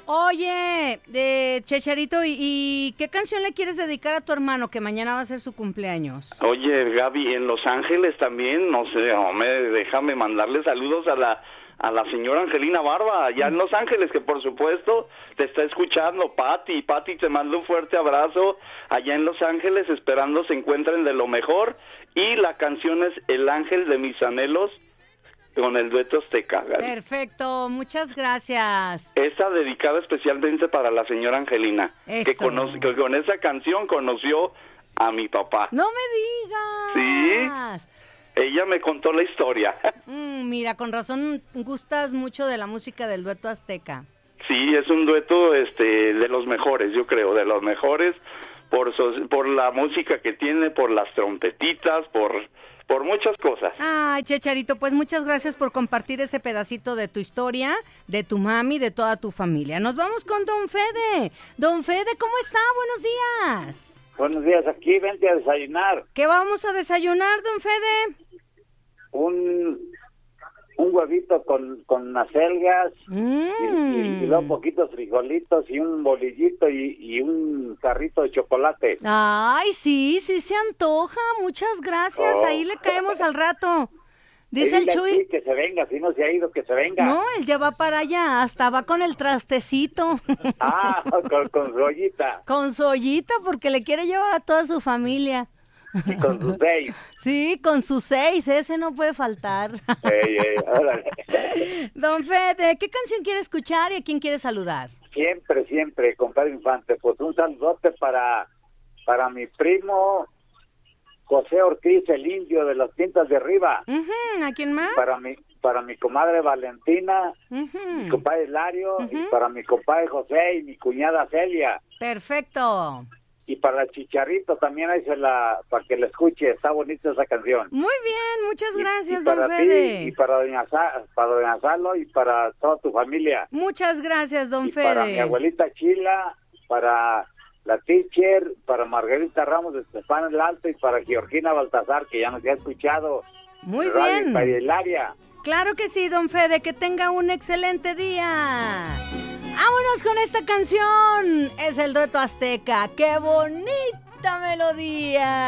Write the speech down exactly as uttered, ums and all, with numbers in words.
Oye, de Chicharito, ¿y, ¿y qué canción le quieres dedicar a tu hermano que mañana va a ser su cumpleaños? Oye, Gaby, en Los Ángeles también, no sé, hombre, déjame mandarle saludos a la a la señora Angelina Barba, allá en Los Ángeles, que por supuesto te está escuchando. Pati, Pati, te mando un fuerte abrazo allá en Los Ángeles, esperando se encuentren de lo mejor. Y la canción es El Ángel de Mis Anhelos, con el dueto azteca, Gaby. Perfecto, muchas gracias. Esta dedicada especialmente para la señora Angelina, Eso. que, conoce, que con esa canción conoció a mi papá. ¡No me digas! Sí, ella me contó la historia. Mm, mira, con razón gustas mucho de la música del dueto azteca. Sí, es un dueto este, de los mejores, yo creo, de los mejores, por, su, por la música que tiene, por las trompetitas, por... por muchas cosas. Ay, Chicharito, pues muchas gracias por compartir ese pedacito de tu historia, de tu mami, de toda tu familia. Nos vamos con Don Fede. Don Fede, ¿cómo está? Buenos días. Buenos días, aquí vente a desayunar. ¿Qué vamos a desayunar, Don Fede? Un, un huevito con, con acelgas Mm. y, y dos poquitos frijolitos y un bolillito y, y un carrito de chocolate. Ay, sí, sí se antoja. Muchas gracias. Oh. Ahí le caemos al rato. Dice el Dile Chuy. aquí que se venga, si no se ha ido, que se venga. No, él ya va para allá. Hasta va con el trastecito. Ah, con, con su ollita Con su ollita, porque le quiere llevar a toda su familia. y con sus seis. Sí, con sus seis, ese no puede faltar. Ey, ey, órale. Don Fede, ¿qué canción quiere escuchar y a quién quiere saludar? Siempre, siempre, compadre Infante. Pues un saludote para, para mi primo José Ortiz, el indio de las Tintas de Arriba. Uh-huh. ¿A quién más? Para mi, para mi comadre Valentina, Uh-huh. mi compadre Hilario, Ujú. y para mi compadre José y mi cuñada Celia. Perfecto. Y para Chicharito también ahí se la, para que la escuche, está bonita esa canción. Muy bien, muchas Y- gracias, y don para Fede. ti, y para doña, Sa- para doña Salo y para toda tu familia. Muchas gracias, don y Fede. para mi abuelita Chila, para la teacher, para Margarita Ramos de Estefan el Alto y para Georgina Baltasar, que ya nos ha escuchado. Muy Radio bien. Para Hilaria. Claro que sí, don Fede, que tenga un excelente día. Vámonos con esta canción. Es el dueto azteca. ¡Qué bonita melodía!